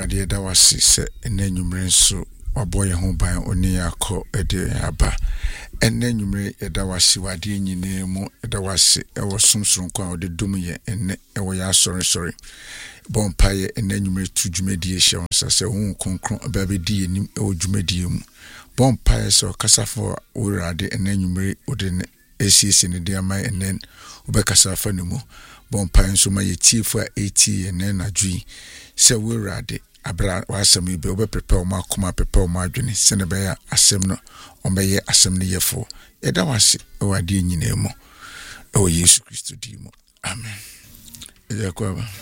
Awurade da wase se ene nwumre nso waboye ho ban oni akọ ede aba ene nwumre da wase wade nyine mu da wase ewo somsoronko a ode dum ye ene ewo ya sorry bompaye ene nwumre tu dwumedie hye onsa se hu konkron ababedi enim ewo dwumedie mu bompaye so kasafo Awurade ene nwumre ode ne esiesi ne de ama ene obekasa fa ne mu bompaye so ma ye tiefo a eti ene na dwi se Awurade abra wasam ibe obe prepare ma koma prepare ma adwene se ne be ya asem no omeye asem ne yefo eda wase Awurade nyina mu o Yesu Kristo di mu amen eja kwa ba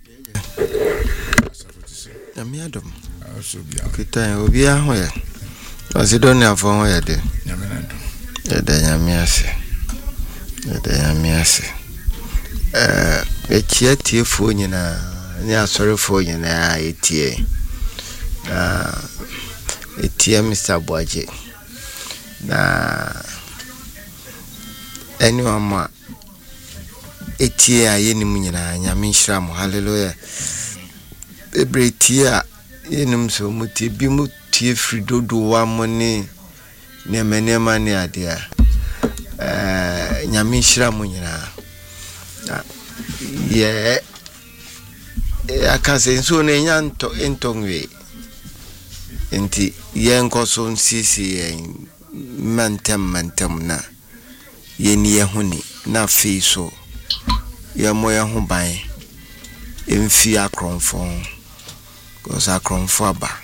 Amiadom asobia kitan obi ahụ ya Macedonia afọ ho ya de nyamenado ede nyamiase echia tiefo nyina ni asorefo nyina etie Mr. Boaje na anyone etie ayenim nyina nyame nhira mo hallelujah ebretia yenim so mutie bi mutie fridodo wa moni nema ne adea nyame nhira mo nyina ye akase nso ne nyanto entongwe enti ye nkoso nsisi mantem na ye ni ye huni na fiso ye moya ho ban emfi akronfo kosa akronfo aba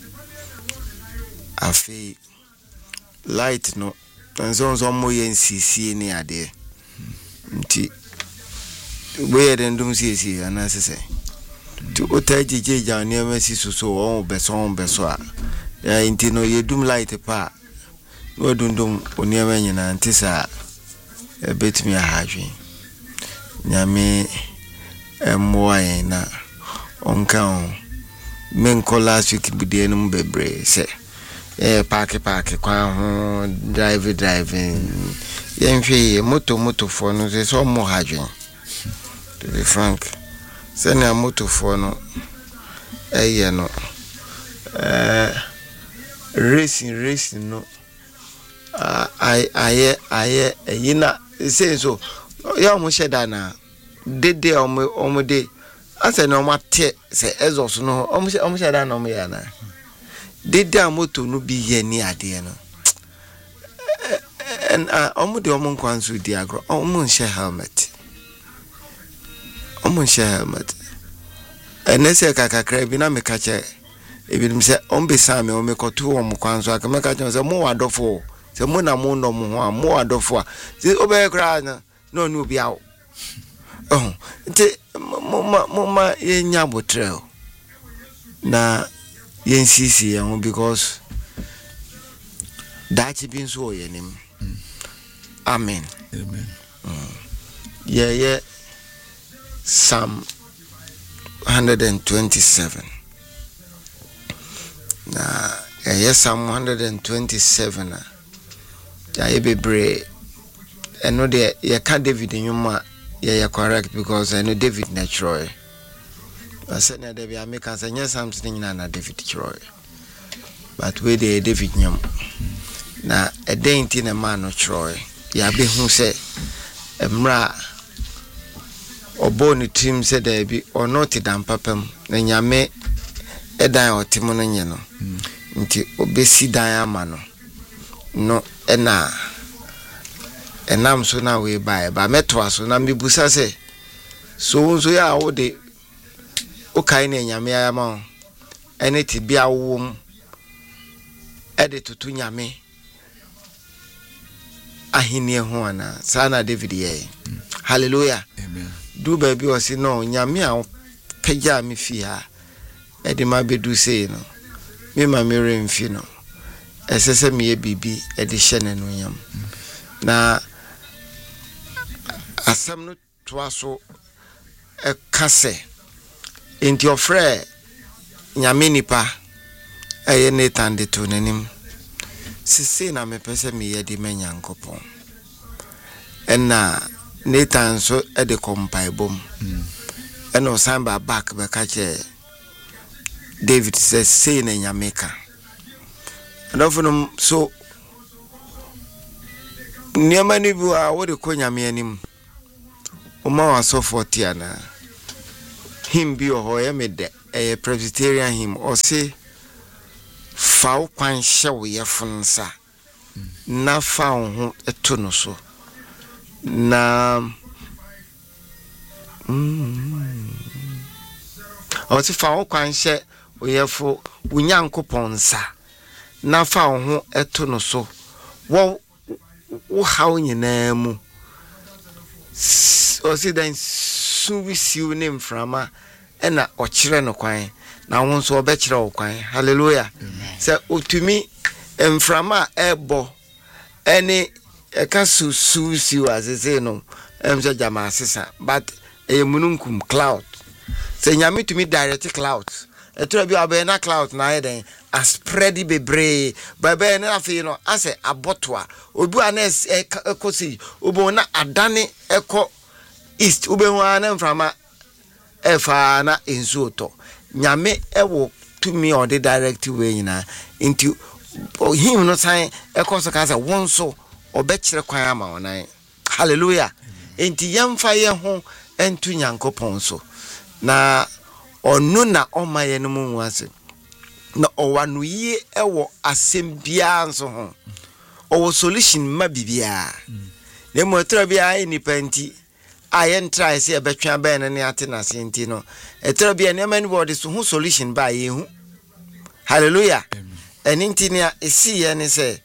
afi light no nzo moye nsisi ni ade nti we den dum sisi anasese to otaji ja ne mesi so won beso a ya intino yedum light pa no dundum oniema nyina ntisa betimi ahadwe nyame emmoa na onka on menko last week bude no bebre se park kwa ho driving yenhwe moto fo no se so mo hadwe to be frank send a moto for no no racing no I yina say so ya mo sheda na dede omode ase na omate se exhaust no omo sheda na omo ya na dede a moto no bi ye ni ade no and omode omo nkwanso di agro omo nche helmet enese kakakra bi na mekache ebinim se ombesa me omekoto wo mkwanso akameka se mo wadofo se mo na mo no mo ho a mo wadofo a se obekra na no ni obi awo nte mo yenya botrel na yensisi yan because that been so yenim amen yeah Psalm 127 na Psalm 127 ya bebre eno de ye ka David nyuma ye correct because I know David natural asena de bia make as anya something na David Troy but we de David nyum na edenti na man no Troy ya be hu se emra oboni team said there be or not dan papam na nyame edan otimo no nye no nti obesi dan ama no enam so na we ba meto aso na mebusa se so ya wo de o kai na nyame ya ma ene ti bia wo ede tutu nyame ahini ho ana sana David ye hallelujah amen do baby was no nyame a pagya me fi ha e de ma bedu sei no me ma mere mfi no esese me bibi e de hye ne no yam na asam no toaso e kase enti ofre nyame nipa e ne tande to nanim sisi na me pese me ye de manyankopon enna Nathan so e de compile bom eno samba back be ka che David says say na nyameka adofo so niama ni bu a wo de ko nyame anim o ma wa so 40 ana him bi o ho ye me de Presbyterian him o say fa kwan hye wo ye funsa na fa ho eto no so na o say fa kwan hye wo ye fo unyankopon sa na fa ho eto no so wo how nyina mu o say then su wi siu ne mframa ena o kire no kwan na won so obekire wo kwan hallelujah se otumi mframa ebo ene eka su siu azeze no emse jama asesa but emununkum cloud se nyame tumi direct cloud etro bi abe na cloud na eden a spready bebre babe na afi no ase abotwa obi anes ekosi obo na adane eko east ubehu ana mframa efa na enzuoto nyame ewo tumi on the direct way nyina into him no sign ekoso ka say wonso obekire kwan ama onan hallelujah enti yamfa ye ho entu nyankopon so na onu na omaye no mu ase na owanu yi ewo asembia nso ho owo solution ma bibia na mo tra bia ni panti ayen try say betwa ben ne atena senti no etra bia ne man body so ho solution ba ye hu hallelujah eninti ne esi ye ne say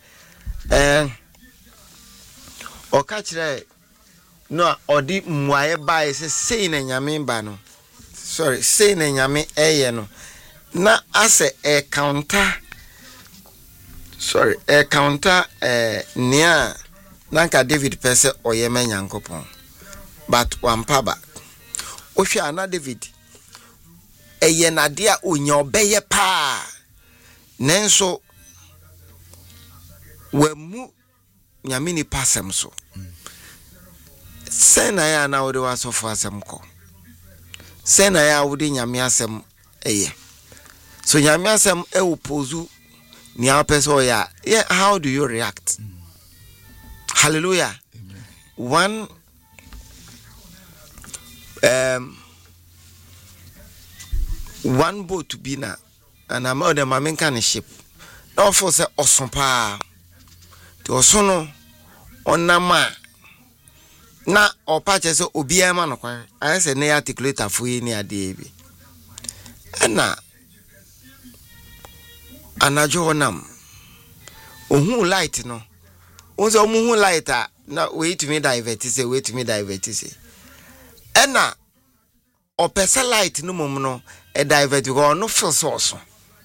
o ka kire no odi muaye ba ye say na nyame ba no sorry say na nyame eye no na ase counter sorry counter nia nanka David pese oyeme nyankopon but wampaba ohwe ana David eye na dia onya obeye pa nenso wemu nyame ni pasem so sena ya na wode wasofo asem ko sena ya wode nyame asem eye so nyame asem pozu ni apeso ya yeah, how do you react? Hallelujah. Amen. One boat to be na and I'm on the mamin ship. No for say osompa to osono onama na opache so obiema no kwan I say na articulate afu ni ade bi na anajo onam ohun light no onzo mu light na wait to me divert say ena opesa light no mum no e divert go no feel so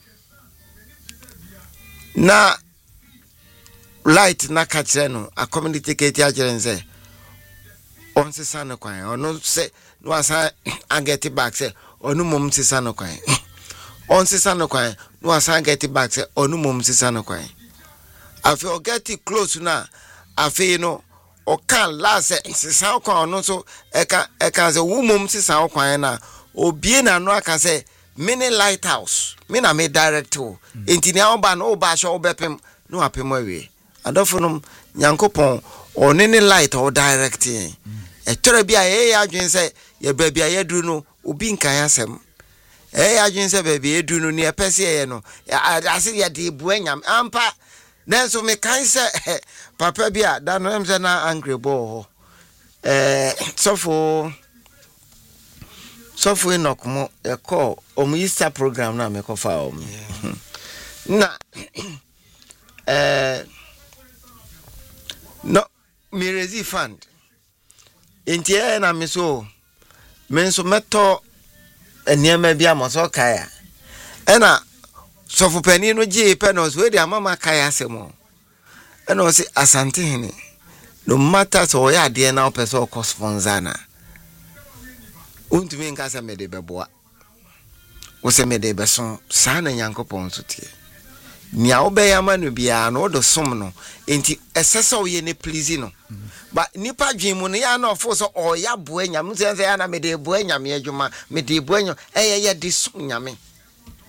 na light na kachre no a community keti agere say on se san kwan ono se no asa get back say onu mum se san kwan on se san kwan no asa get back say onu mum se san kwan afi o get close na afi no o kan la se san kwan no so eka say wo mum se san kwan na obie na no aka say mini lighthouse me na me direct o enti ni oba no oba sho obepem no apem awie adofo no nyankopon onene light o directing etore bia ye adwen se ye ba bia ye duru no obi nkan asem adwen se ba bia ye duru no ne epese ye no ase ye de buanyam ampa nenso me kan se papa bia da no em se na angry ball sofo enokomo e call omu Easter program na me kofa omu na no mirezi fund entie na meso meto eniema bia maso kaya ena sofo pani no je penos we dia mama kaya semo ena o si asante hini no matter so ya de na opeso ko sponsor na untumi nkasa mede beboa wo se mede beso sa na nyankopon so tie nia obeyama no bia no do som no enti esesa oye ne please no ba nipa dwemu no ya na ofo so oya boa nyame sense ya na mede boa nyame adwuma mede boa nyame ye de som nyame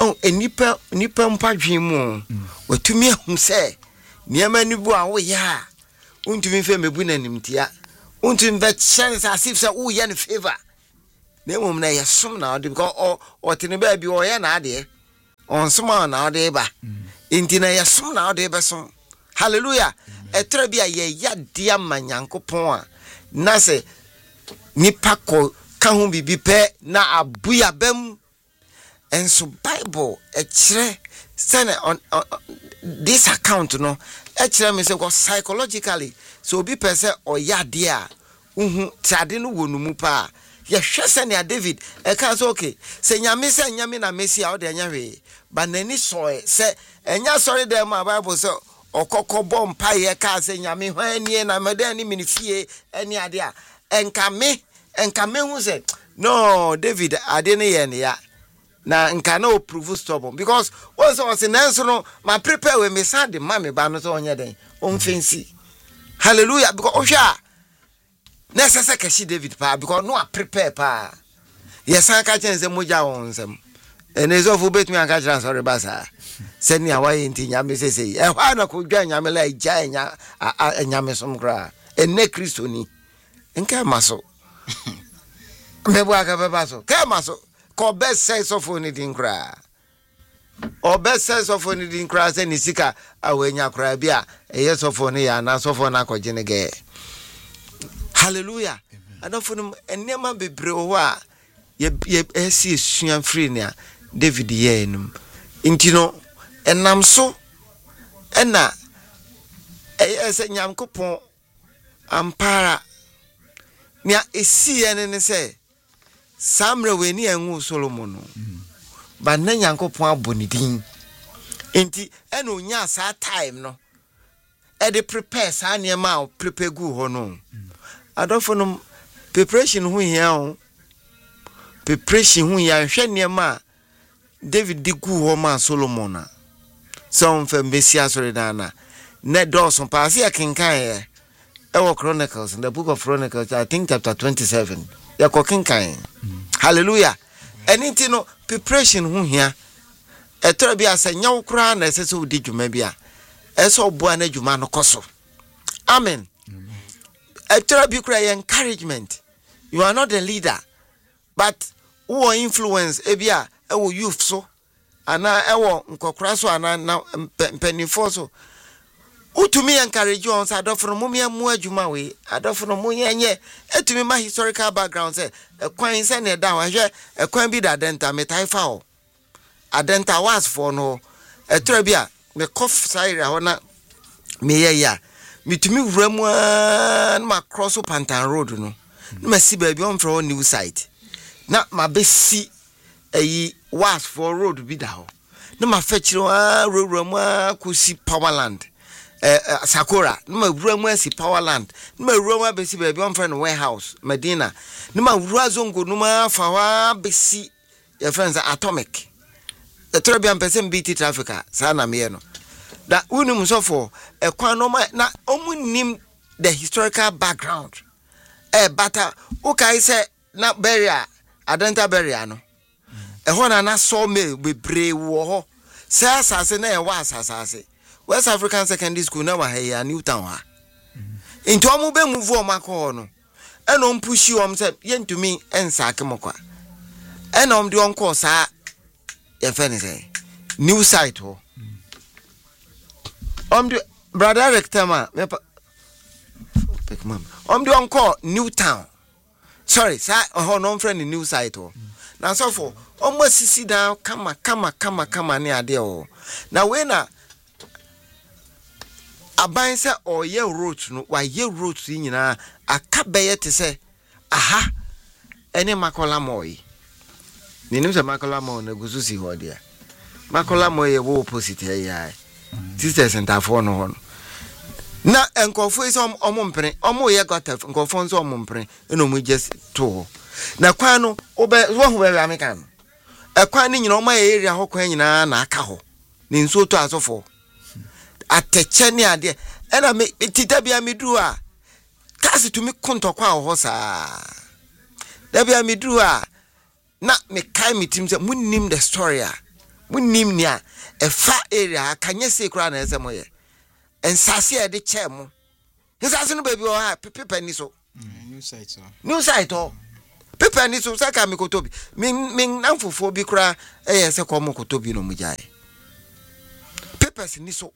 oh enipa mpadwe mu watumi ahum se niema ni bu a wo ya untumi fe mebu nanimtia untumi be chance as if say wo ye no favor na mum na yesom na ode because o tene ba bi o ye na ade on soma na ode ba inti na yesom na ode be so hallelujah etra bi a ye ya dia manyankopon a na se nipa ko ka hu bibi pe na abuya bam enso Bible kire send on this account no kire me say go psychologically so obi person o ya de a tade no wonu mu pa ye hwese ne David ka so okay se nyame na Messi a o de nya hwe ba nani so se enya sorry dem ma Bible so okoko bom pa ye ka se nyame hwan na mede ni minifie eni ade a enka me hu se no David ade ne ye ne ya na nka na prove stubborn because once was in answer no ma prepare we me send ma me ba no so onye den on fancy hallelujah because ohwa necessary kashi David pa because no prepare pa yes aka chense moja wonsem enezo fu betumi aka transfer ba sa seni awaye nti nyame sese e hwa na ko dwa nyame la ija nyame som kra ene Kristo ni nka maso mebo aka beba so ka maso ko best sense of anything kra o best sense of anything kra se ni sika awenya kra bia yes of oni ya na so for na ko jene ge hallelujah adofunu enema bebre wo a ye esi esuan free ne a David ye enum intino enam so ena ese nyankopon ampara nia esi ene ne se samre weni enwu Solomon ba na nyankopon abonidin enti ena onya sa time no e de prepare sa niema o prepare gu ho no adofunu preparation hu hia o preparation hu ya hwe niema David di gu ho ma Solomon na so mfa mbesi asore dana ne dawson pass ya kinkan e wo Chronicles in the book of Chronicles I think chapter 27 ya ko kinkan hallelujah anything no preparation hu hia etra bi asanya wokra na esese odi dwuma bia eso bo na dwuma no koso amen etra bi kra encouragement you are not a leader but who influence ebia ewo youth so ana ewo nkokra so ana na penifo so utumi encourage on sa adofo mo me mu adwuma we adofo mo yenye etumi ma historical background say ekwan se ne da hwe ekwan bi da denta metaifa o adenta was for no etra bia me kof saira ho na me ye ya mitumi wuramu na cross Pantan road no na masi ba bi on fro new site na ma be si eyi was for road bi da ho na ma fechiro wuramu akusi Powerland Sakura numa wuramu asi Powerland numa wuramu abesi ba bi on fro no warehouse Medina numa wura zongo numa fawa besi your friends Atomic etrobian person BT trafficker sana me no da unum so for ekwan no na omunim the historical background bata ukai say na burial adenta burial no ho na so me bebre wo ho say asase na e wa asase West African Secondary School na wa here Newtown ha into omu be move o makọ no ena on pushi om say yentumi ensake mokwa ena om de on ko sa ye fene say new site ho the brother rectama me pick mom the on call Newtown sorry sir no friend in new site ho na so for almost sit down kama ne ade ho na we na aban se oye road no wa ye road nyina akabeye te se aha ene makola moyi ni nim se makola mo na gususi ho dia makola moye wo opposite ya sisters and afọ no ho na enkofo is omompre omo ye gota enkofo nso omompre eno mu just to na kwan no obe wo hu be American ekwan ni nyina oma ye area ho kwan nyina na aka ho ni nso to asofo ateche ni ade ena me tita bia medu a kasi tumi kontokwa ho saa da bia medu a na me kai metim se munnim the story a munim nia efa area kanye se kura na ese moye ensase e de chemo ensase no baby o ha pepa ni so new site o pepa ni so saka mi kotobi min namfofo bi kura se komo kotobi no mujae papers ni so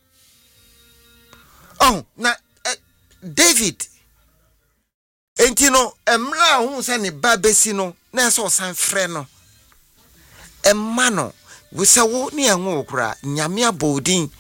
na David entino emra hu se ne babesi no na so san frɛ no emma no wusawo ne enwo kura nyame abodin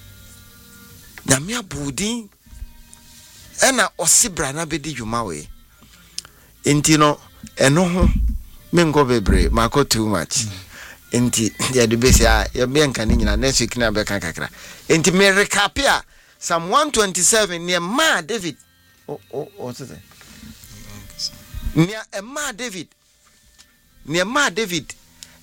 ena osibra na bedi dwuma we entino eno ho mengo bebre mako too much enti ya de besi ya bianka ni nyina next week na be kan kakra enti me recap ya Psalm 127 near ma David what's it near ma David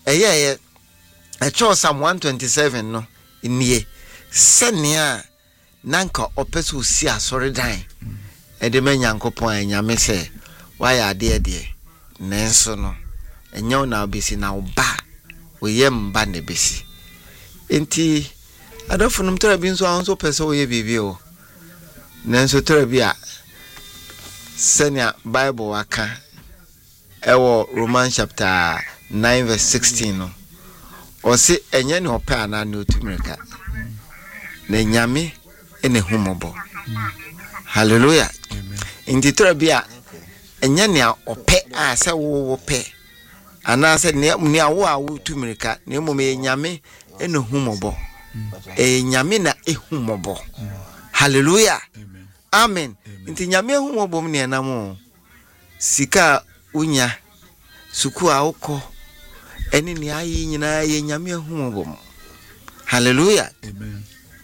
Psalm 127 no nie senia nanka opeso si asore dan de manyankopon anyame se waya ade nenso no enyo na obesi na oba oyem ba ne besi enti adofunum terabi nso anso pese oye bibi o nenso terabi a senia Bible waka ewo Romans chapter 9 verse 16 no o se enye ne opa ana ne otumirika na nyame ene humobo hallelujah indi terabi a enye ne ope a se wo pe ana se ne awo a wo tumirika ne mome nyame ene humobo nyame na ehumobo hallelujah amen inti nyame ehumobo mne na mo sika unya suku a ukọ eni ni ayi nyina ye nyame ehumobo hallelujah amen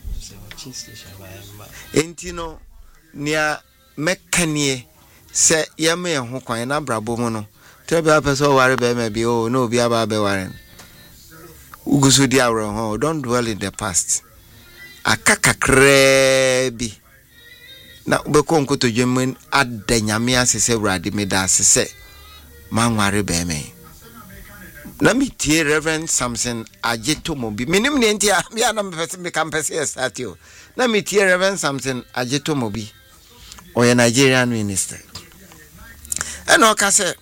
inti no nia mekanie se yeme ehu kwan na brabo mu no tebe apeso ware be me bi o no obi aba be ware ugusu di awro don't dwell in the past akakakrebi na ubeko nkoto dwemmen adanyame asese wrade meda asese manware be me na mitie Reverend Samson Agetomobi minim ne ntia bia na mpese me campus estatio na mitie Reverend Samson Agetomobi oye Nigerian minister eno ka se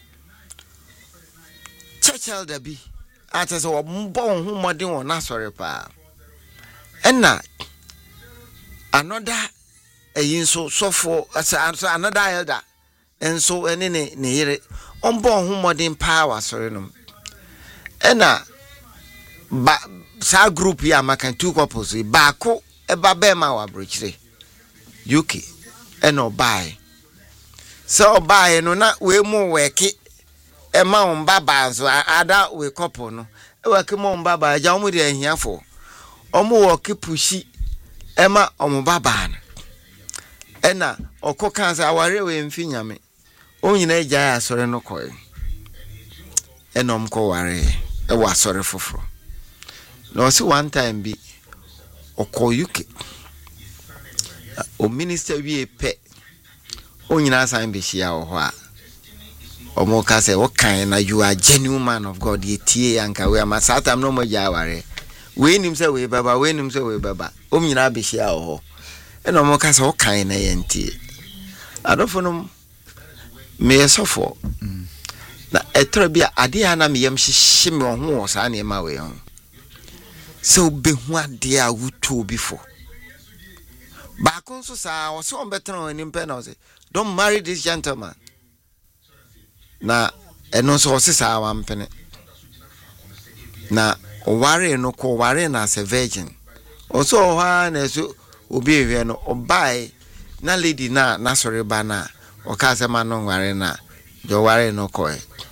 church elder bi atese wo mbon hu modin won asore pa enna another eyinso sofo another elder enso ene ne yire ombon hu modin power asore no enna ba sa group ya makan two couples ba ko eba be ma wa brochire UK eno buy so buy no na we mu weki ema on baba so ada we couple no e wa ke mo baba ja omo de ahiafo omo wo ke pushi ema omo baba na ena okoka sa aware we mfi nyame onyina eja ya sore no koy ena omko ware e wa sore foforo no si one time bi oko UK o minister wie pe onyina san be hia ho a omo ka say what kind you are genuine man of God ye tie anka we ama satam no mo jaware we nim say we baba omnyina be hia ho eno omo ka say what kind na ye ntie adofo no me yesofo na etra bia ade ana me yam hihye me ho sa na ma we ho so be hu ade a wuto before ba kon so sa wo so better on nimpe na say don't marry this gentleman na eno so sisa wampene na oware no ko ware na as a virgin oso ha na so obi ehwe no obai na lady na sori ba na o ka se ma no ware na jo ware no ko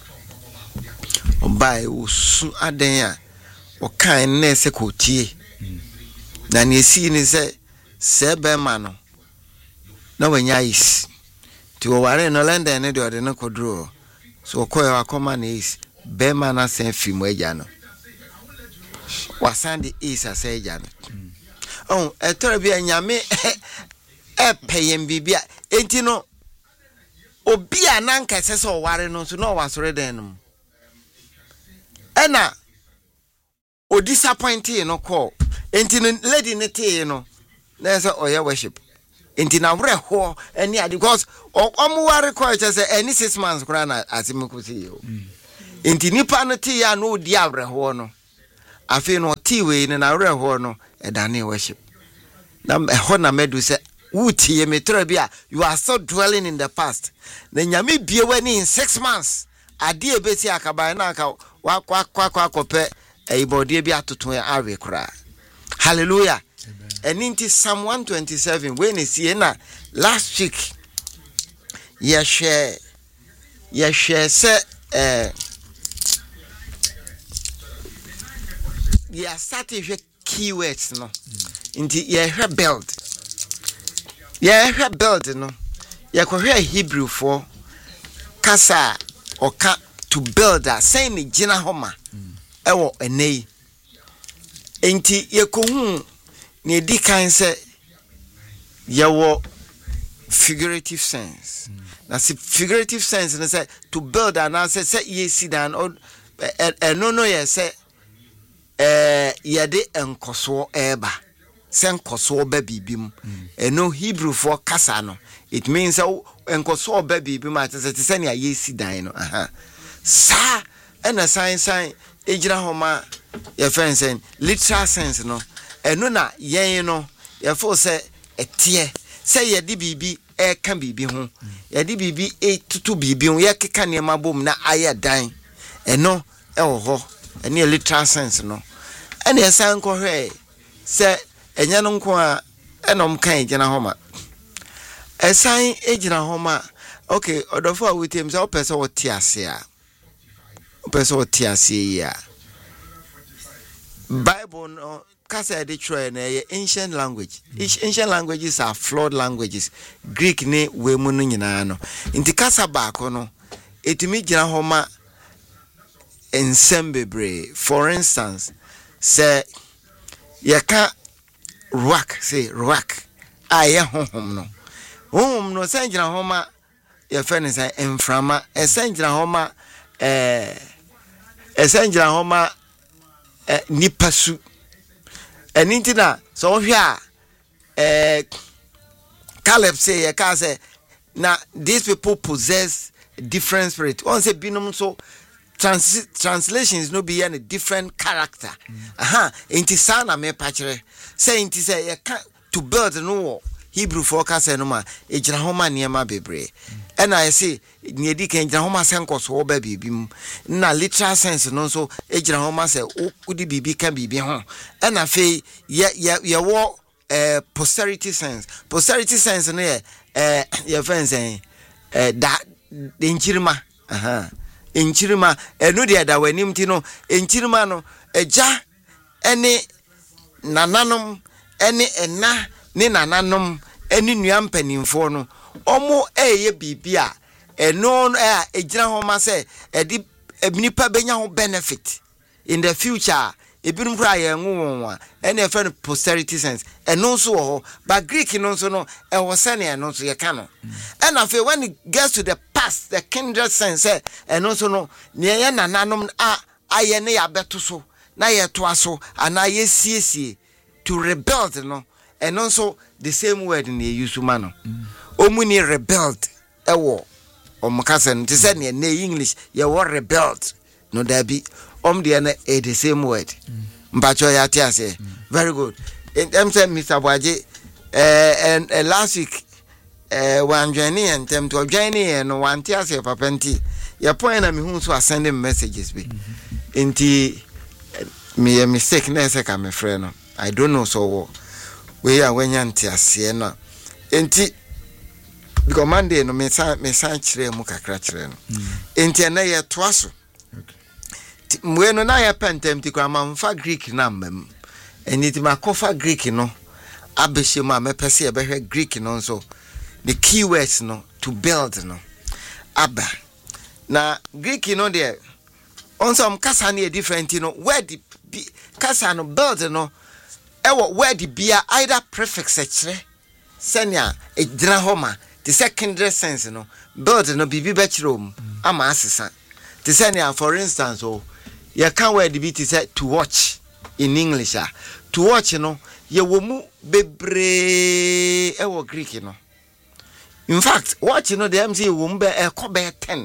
obai usu aden a o kan na se ko tie na ne si ni se be ma no na wanya is ti o ware no lenda ne de ode no kodro so koyo akoma na is be ma na sen fimu eja no wasande is asa eja no etora bi anyame peyem bibia enti no obi ananka sese o ware no so no wasore den no ena o disappointed no call enti no lady ne te no na say oya worship enti na wre ho ani ade because omuware call say any 6 months kra na asimekusi yo enti nipa no te ya no di awre ho no afi no ti we ne na wre ho no edane worship na ho na medu say wuti ye metra bia you are so dwelling in the past na nyame bie wani in 6 months ade ebesi akaba na aka kwa kope ibodie bi atoto ya awe kra hallelujah and in Psalm 127 when you see na last week ya share say ya started keywords no inti ya build no ya ko Hebrew for kasa oka to build a saying ni gina homa ewo enei enti ye ko hu ni di kan se ye wo figurative sense na si figurative sense na say to build and answer say ye sit down or no ye say ye de enkoso eba senkoso ba bibim eno Hebrew for kasa no it means enkoso ba bibim atese te say ye sit down no sa ena science ejira homa ye friends literal sense no eno na yen no ye fo say etie say ye di bibi e kan bibi ho ye di bibi e tutu bibi ho ye keka ne mabom na aye dan eno e wo ho ene literal sense no ene san ko hwe say enya no nko a enom kan ejina homa esan ejina homa okay odofo a witem say opese wo tiase a opese wo tiase ya Bible no kasa de try na ancient language. Ancient languages are flawed languages. Greek ne we mu no nyina no. Inti kasa ba ko no etimi gina homa ensemble. For instance, say yaka rock, say rock. Aye honhom no. Honhom no say gina homa ye fe ne say emframa. Esen gina homa nipasu enintina so hwe a Caleb say ye ka say na these people possess different spirit on say binom so translations no be any different character inti sana me pachere say inti say ye ka to build no Hebrew for ka say no ma ejira homa niema bebre and I say niedi kan ejira homa senkoso oba bibim na literal sense no so ejira homa say udi bibi kan bibi ho and afi ye wo posterity sense no ye friends da enchirima enchirima enu de da wanim ti no enchirima no eja ene nananom ene ena ne nananom eni nuam panimfo no omo eye bibia eno ejira homa say edi ebnipa benya ho benefit in the future ebinum kra ye nwo ene efe posterity sense eno so ho but Greek no so no e wo sene eno so ye ka no and afi when it gets to the past the kindred sense eno so no ne ye nananom aye ne ya beto so na ye to aso ana ye siesie to rebuild no and also the same word in the use man omuni rebelled ewo omkasen to say in English you were rebelled no there be the same word mpacho ya tiase very good in terms of Mr. Bwaje and last week one journey and them to journey and one tiase papenti your point na me hu so sending messages be inti me mistake na say ka me friend no I don't know so we are when yantiase no enti because Monday no me san kire mu kakra kire no enti na ye to aso mwe no na ya pentem ti kwa mamfa Greek na mbam eni ti makofa Greek no abehye ma mepese ye behwe Greek no so the keywords no to build no aba na Greek no there on some kasa na different no word kasa no build no ewo word bia either prefix ekire senia ejira homa the secondary sense no build no bibi bechirom ama asesa the senia for instance you can word be to say to watch in English. To watch, ye will move bebre ewo Greek, In fact, watch, the MC wumbe a cobe 10.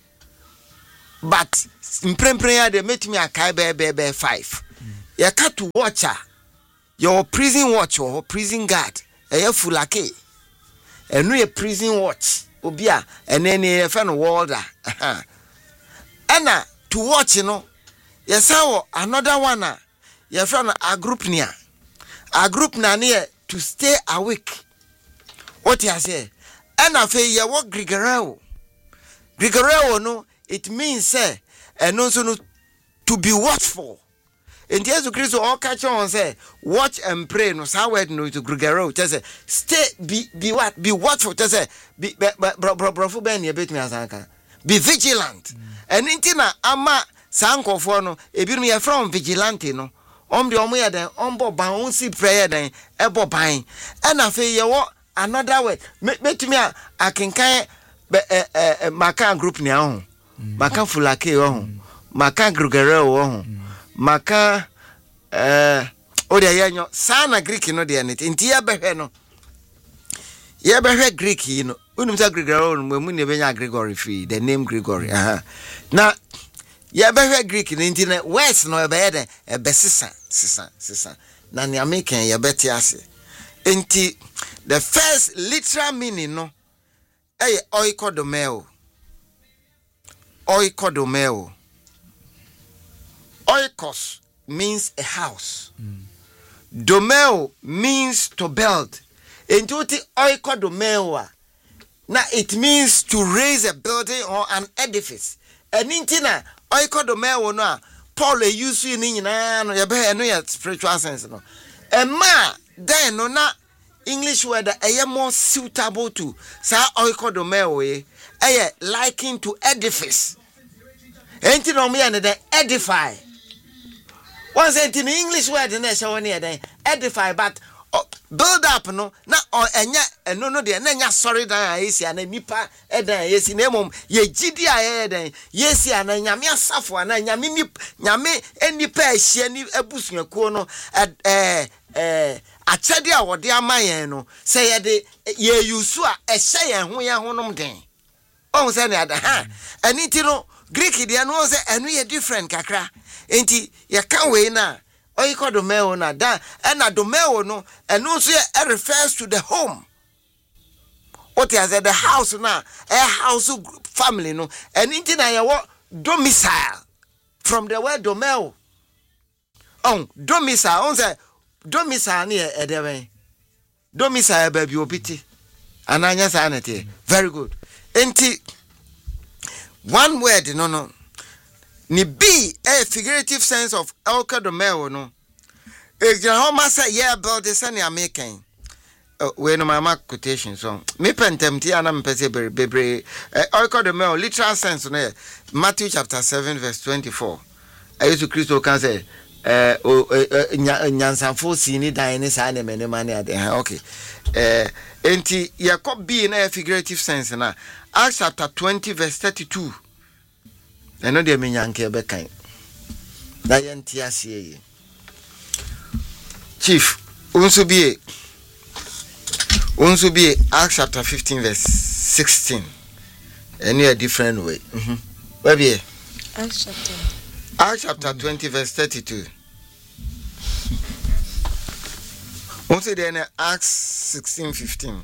But in prayer, they met me a kai be 5. You cut to watcher. Your prison watch or prison guard. A fulake. And we a prison watch. Obia and then a fan walder. Anna to watch, yes, another one. Your friend a group near. A group near to stay awake. What you say? Anna fe ye walk Grigoreo. Grigoreo no, it means say, and also to be watchful. In Jesus Christ, all catch on say, watch and pray. No, how word no to Grigoreo. Just say, stay, be what? Be watchful. Just say, be vigilant. And intina ama sanko for no, ebi me from vigilante no. The omo den ombo ban on si prayer den ebo ban. And afi ye wo another way. Metumi a kenkan maka group ni ahun. Maka fulake ohun. Maka Grigoreo ohun. Maka odia yanyo sana Greek no de anit. Nti ye behwe no. Ye behwe Greek yi no. Unum sa Grigoreo no mu ne benya Gregory free. The name Gregory. Na ye behwe Greek no nti na words no be de be sisa. Na ne American ye beti ase. Nti the first literal meaning no oikodomeo. Oikos means a house. Domeo means to build. Intuti oikodomeo. Now it means to raise a building or an edifice. And intina oikodomeo no Paul use in no ya spiritual sense no. And ma then no na English word more suitable to sa oikodomeo likened to edifice. Ain't no me and then edify. Once in English word in there, edify, but build up no na or enya no de enya sorry dan ayesi ana nipa edan ayesi na emom ye gidi ayeden yesi ana nyame asafo ana nyame enipa ahia ni abusuakuo no achade a wode amayen no say ye yusu a ehye yen ho nom den on say na ada aniti no Greek dia no say enu ye different kakra enti ye kan we na oikodomeo na da na domeo no enu so refers to the home. What is the house na a house family no enti na ye what domicile from the word domeo. Domicile on say domicile ni edewen domicile baby obiti ananya sanete very good enti one word no ni be a figurative sense of oikodomeo no Ejahoma say yeah about the sunny American we no my quotation so me pentemti ana mpese bebre oikodomeo literal sense no Matthew chapter 7 verse 24 Jesus Christ can say nyansanfo sini dan ni sa na mene mane ade okay enti yakob be na figurative sense na Acts chapter 20 verse 32 eno de menyanke be kan da yenti asiye chief unso be Acts chapter 15 verse 16 any a different way where be Acts chapter 20 verse 32 unso de Acts 16:15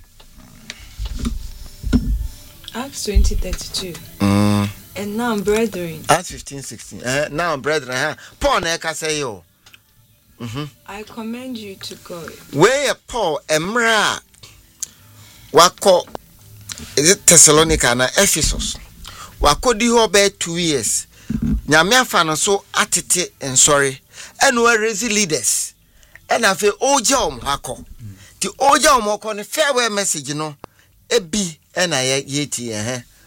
Acts 20:32 and now brethren Acts 15:16 now brethren Paul na ka say yo I commend you to God. Where Paul emra wako is it Thessalonica na Ephesus wako di ho be 2 years nyame afa no so atete and sorry and we raise leaders and afi oja omhako ti oja omhako ne farewell message no ebi and yeti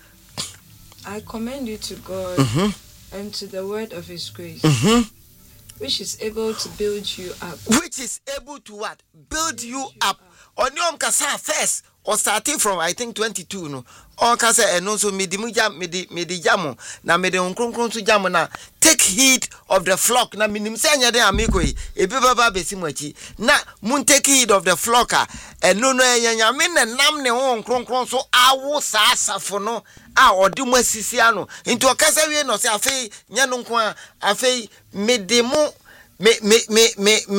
I commend you to God and to the word of his grace which is able to build you up. Which is able to what? Build you up. Onion kasa first or starting from I think 22 no. On kasa and also midi jamo na midi unkronkron to jamo na take heed of the flock na minim senya de amiko yi ebi baba besi mwachi na mun take heed of the flock and no nyame na nam ne ho unkronkron so awo sa asafo no a odi mu asisi ano into kasa wie no se afei nya no nko afei midi mu me